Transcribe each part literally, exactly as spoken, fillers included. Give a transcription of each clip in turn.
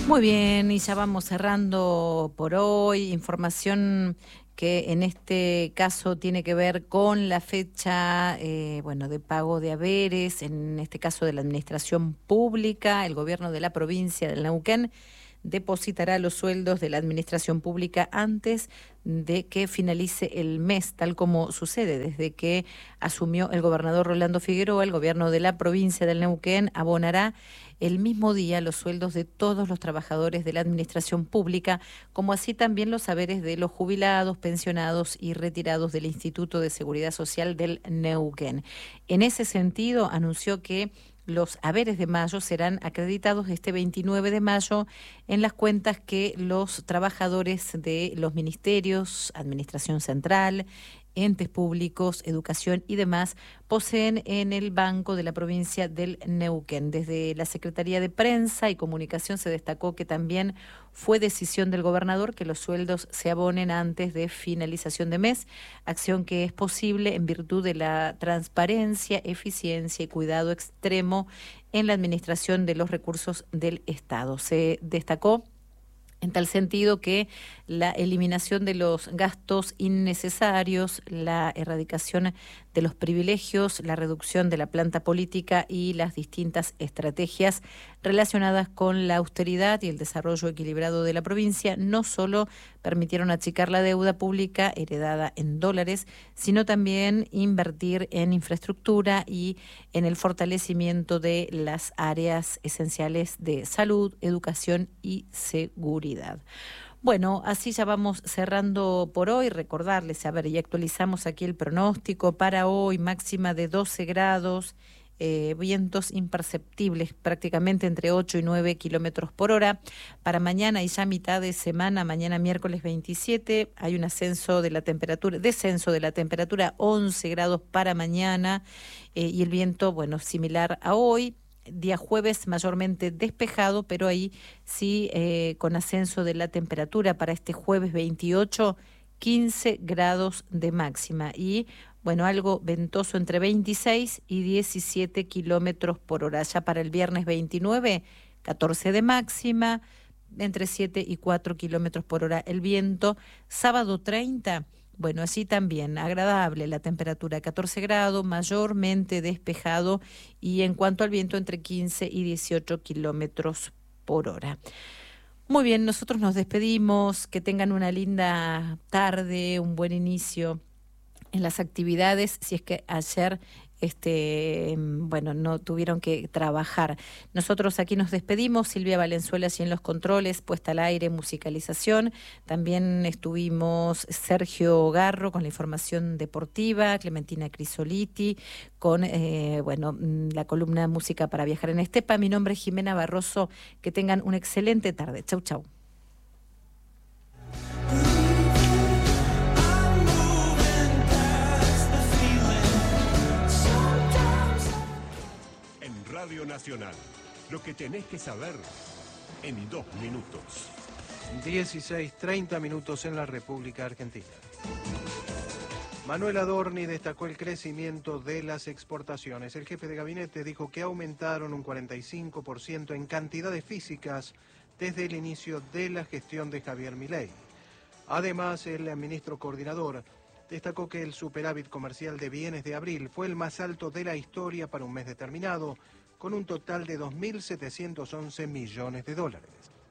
Muy bien, y ya vamos cerrando por hoy. Información que en este caso tiene que ver con la fecha eh, bueno, de pago de haberes, en este caso de la administración pública. El gobierno de la provincia del Neuquén depositará los sueldos de la administración pública antes de que finalice el mes, tal como sucede desde que asumió el gobernador Rolando Figueroa. El gobierno de la provincia del Neuquén abonará el mismo día los sueldos de todos los trabajadores de la administración pública, como así también los haberes de los jubilados, pensionados y retirados del Instituto de Seguridad Social del Neuquén. En ese sentido, anunció que los haberes de mayo serán acreditados este veintinueve de mayo en las cuentas que los trabajadores de los ministerios, Administración Central, entes públicos, educación y demás poseen en el Banco de la provincia del Neuquén. Desde la Secretaría de Prensa y Comunicación se destacó que también fue decisión del gobernador que los sueldos se abonen antes de finalización de mes, acción que es posible en virtud de la transparencia, eficiencia y cuidado extremo en la administración de los recursos del Estado. Se destacó en tal sentido que la eliminación de los gastos innecesarios, la erradicación de los privilegios, la reducción de la planta política y las distintas estrategias relacionadas con la austeridad y el desarrollo equilibrado de la provincia no solo permitieron achicar la deuda pública heredada en dólares, sino también invertir en infraestructura y en el fortalecimiento de las áreas esenciales de salud, educación y seguridad. Bueno, así ya vamos cerrando por hoy. Recordarles, a ver, y actualizamos aquí el pronóstico para hoy, máxima de doce grados, eh, vientos imperceptibles, prácticamente entre ocho y nueve kilómetros por hora. Para mañana y ya mitad de semana, mañana miércoles veintisiete, hay un ascenso de la temperatura, descenso de la temperatura, once grados para mañana, eh, y el viento, bueno, similar a hoy. Día jueves mayormente despejado, pero ahí sí eh, con ascenso de la temperatura para este jueves veintiocho, quince grados de máxima y bueno, algo ventoso entre veintiséis y diecisiete kilómetros por hora. Ya para el viernes veintinueve, catorce de máxima, entre siete y cuatro kilómetros por hora el viento. Sábado treinta, bueno, así también, agradable la temperatura, catorce grados, mayormente despejado y en cuanto al viento entre quince y dieciocho kilómetros por hora. Muy bien, nosotros nos despedimos, que tengan una linda tarde, un buen inicio en las actividades, si es que ayer este bueno no tuvieron que trabajar. Nosotros aquí nos despedimos, Silvia Valenzuela y en los controles, puesta al aire, musicalización. También estuvimos Sergio Garro con la información deportiva, Clementina Crisoliti con eh, bueno la columna Música para Viajar en Estepa. Mi nombre es Jimena Barroso, que tengan una excelente tarde. Chau, chau. Radio Nacional, lo que tenés que saber en dos minutos. dieciséis, treinta minutos en la República Argentina. Manuel Adorni destacó el crecimiento de las exportaciones. El jefe de gabinete dijo que aumentaron un cuarenta y cinco por ciento en cantidades físicas desde el inicio de la gestión de Javier Milei. Además, el ministro coordinador destacó que el superávit comercial de bienes de abril fue el más alto de la historia para un mes determinado, con un total de dos mil setecientos once millones de dólares.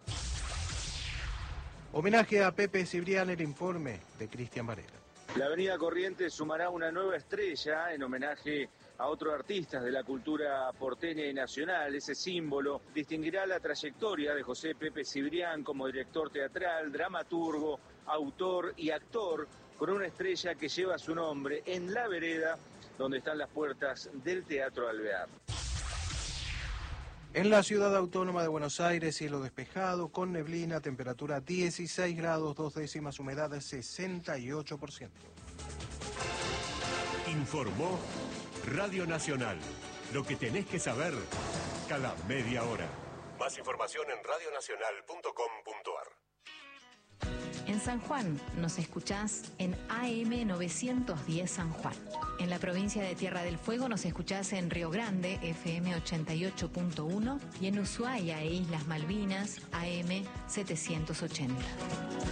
Homenaje a Pepe Cibrián, el informe de Cristian Varela. La Avenida Corrientes sumará una nueva estrella en homenaje a otros artistas de la cultura porteña y nacional. Ese símbolo distinguirá la trayectoria de José Pepe Cibrián como director teatral, dramaturgo, autor y actor, con una estrella que lleva su nombre en la vereda donde están las puertas del Teatro Alvear. En la ciudad autónoma de Buenos Aires, cielo despejado, con neblina, temperatura dieciséis grados, dos décimas, humedad sesenta y ocho por ciento. Informó Radio Nacional, lo que tenés que saber cada media hora. Más información en radio nacional punto com punto ar. En San Juan nos escuchás en A M novecientos diez San Juan. En la provincia de Tierra del Fuego nos escuchás en Río Grande, F M ochenta y ocho punto uno, y en Ushuaia e Islas Malvinas, A M setecientos ochenta.